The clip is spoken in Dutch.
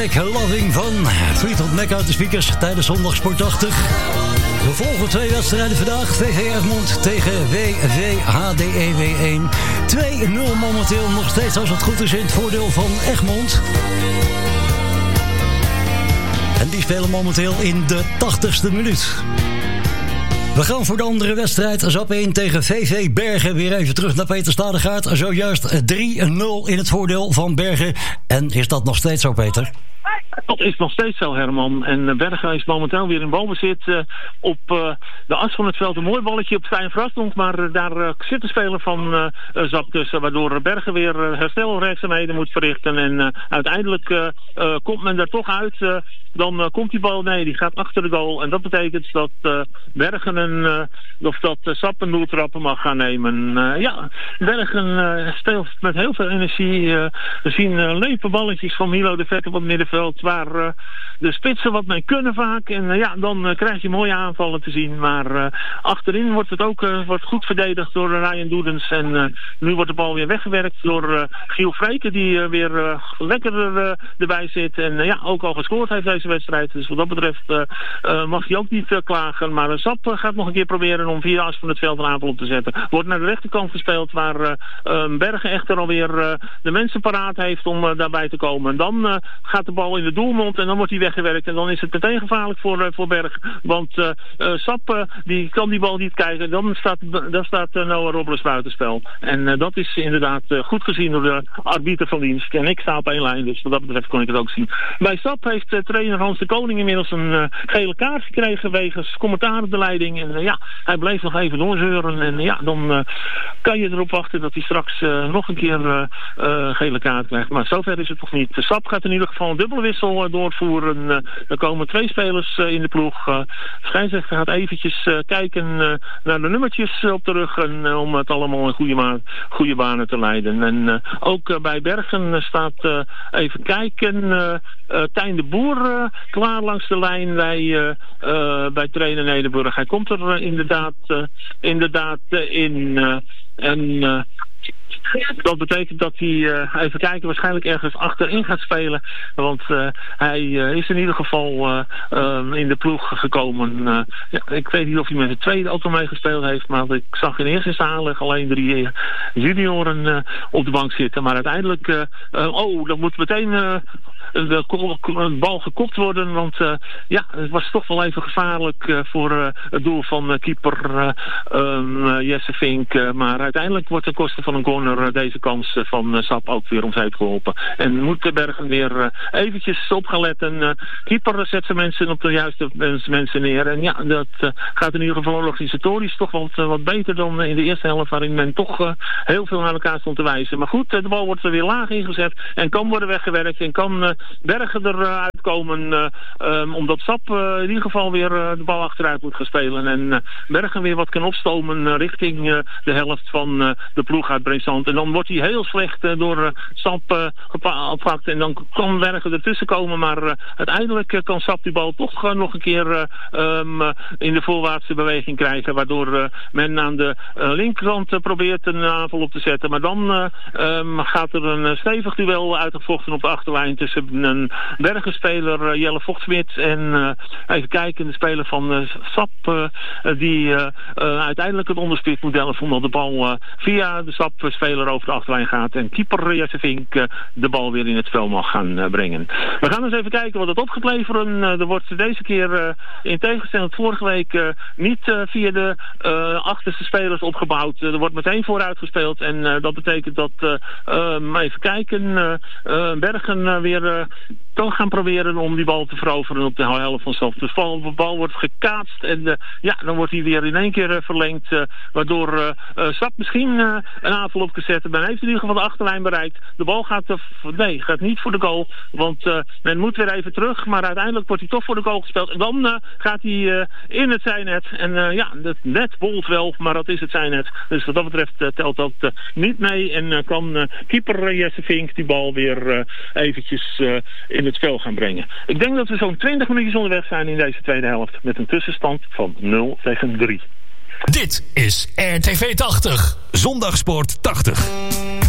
Make a Loving van Fleetwood Mac uit de speakers tijdens Zondagsport 80. We volgen 2 wedstrijden vandaag. VV Egmond tegen WVHDEW 1. 2-0 momenteel nog steeds als het goed is in het voordeel van Egmond. En die spelen momenteel in de 80ste minuut. We gaan voor de andere wedstrijd. Zap 1 tegen VV Bergen. Weer even terug naar Peter Stadegaard. Zojuist 3-0 in het voordeel van Bergen. En is dat nog steeds zo, Peter? Dat is nog steeds zo, Herman. En Bergen is momenteel weer in balbezit op de as van het veld. Een mooi balletje op Stijn Vrasdonk, maar daar zit de speler van Zap tussen, waardoor Bergen weer herstelwerkzaamheden moet verrichten. En uiteindelijk komt men er toch uit. Dan komt die bal, die gaat achter de goal. En dat betekent dat Bergen dat Zap een doeltrappen mag gaan nemen. Bergen speelt met heel veel energie. We zien lepe balletjes van Milo de Vet op het middenveld, waar de spitsen wat mee kunnen vaak. En dan krijg je mooie aanvallen te zien. Maar achterin wordt het ook wordt goed verdedigd door Ryan Doedens. En nu wordt de bal weer weggewerkt door Giel Vreken, die weer lekker erbij zit. En ook al gescoord heeft deze wedstrijd. Dus wat dat betreft mag hij ook niet klagen. Maar Zap gaat nog een keer proberen om via as van het veld een aanval op te zetten. Wordt naar de rechterkant gespeeld, waar Bergen echter alweer de mensen paraat heeft om daarbij te komen. En dan gaat de bal in de doelmond en dan wordt hij weggewerkt. En dan is het meteen gevaarlijk voor Bergen. Want Zap die kan die bal niet krijgen. Dan staat Noah Robles buitenspel. En dat is inderdaad goed gezien door de arbiter van dienst. En ik sta op 1 lijn, dus wat dat betreft kon ik het ook zien. Bij Zap heeft trainer Hans de Koning inmiddels een gele kaart gekregen wegens commentaar op de leiding. En hij bleef nog even doorzeuren. En dan kan je erop wachten dat hij straks nog een keer gele kaart krijgt. Maar zover is het nog niet. Zap gaat in ieder geval een dubbele wissel doorvoeren. Er komen 2 spelers in de ploeg. Scheidsrechter gaat eventjes kijken naar de nummertjes op de rug. Om het allemaal in goede banen te leiden. En ook bij Bergen staat even kijken. Tijn de Boer klaar langs de lijn bij trainer Nederburg. Hij komt er inderdaad in. Dat betekent dat hij, even kijken, waarschijnlijk ergens achterin gaat spelen. Want hij is in ieder geval in de ploeg gekomen. Ik weet niet of hij met de tweede auto meegespeeld heeft. Maar ik zag in eerste instantie alleen 3 junioren op de bank zitten. Maar uiteindelijk, dat moet meteen de bal gekopt worden. Want het was toch wel even gevaarlijk voor het doel van keeper Jesse Vink. Maar uiteindelijk wordt ten koste van een corner deze kans van Zap ook weer omzijt geholpen. En moet de Bergen weer eventjes op gaan letten. Keeper zet zijn mensen op de juiste mensen neer. En dat gaat in ieder geval organisatorisch toch wat beter dan in de eerste helft, waarin men toch heel veel naar elkaar stond te wijzen. Maar goed, de bal wordt er weer laag ingezet en kan worden weggewerkt en kan Bergen eruit komen, omdat Zap in ieder geval weer de bal achteruit moet gaan spelen. En Bergen weer wat kan opstomen richting de helft van de ploeg uit Brezand. En dan wordt hij heel slecht door Zap gepakt. En dan kan Bergen ertussen komen. Maar uiteindelijk kan Zap die bal toch nog een keer in de voorwaartse beweging krijgen. Waardoor men aan de linkerkant probeert een aanval op te zetten. Maar dan gaat er een stevig duel uitgevochten op de achterlijn tussen een Bergenspeler Jelle Vochtschmidt en even kijken, de speler van Zap die uiteindelijk het onderspit moet delven omdat de bal via de Zap-speler over de achterlijn gaat en keeper Jesse Vink de bal weer in het spel mag gaan brengen. We gaan eens even kijken wat het op gaat leveren. Er wordt deze keer in tegenstelling tot vorige week niet via de achterste spelers opgebouwd. Er wordt meteen vooruit gespeeld en dat betekent dat even kijken, Bergen weer kan gaan proberen om die bal te veroveren op de helft van Zap. Dus de bal wordt gekaatst en dan wordt hij weer in één keer verlengd, waardoor Zap misschien een aanval op kan zetten. Men heeft in ieder geval de achterlijn bereikt. De bal gaat niet voor de goal, want men moet weer even terug, maar uiteindelijk wordt hij toch voor de goal gespeeld. En dan gaat hij in het zijnet. En het net bolt wel, maar dat is het zijnet. Dus wat dat betreft telt dat niet mee en kan keeper Jesse Vink die bal weer eventjes in het spel gaan brengen. Ik denk dat we zo'n 20 minuutjes onderweg zijn in deze tweede helft met een tussenstand van 0-3. Dit is RTV 80. Zondagsport 80.